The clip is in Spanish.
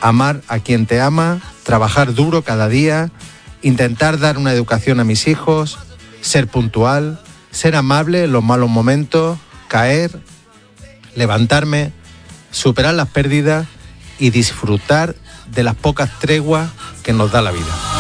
amar a quien te ama, trabajar duro cada día, intentar dar una educación a mis hijos, ser puntual, ser amable en los malos momentos, caer, levantarme, superar las pérdidas y disfrutar de las pocas treguas que nos da la vida.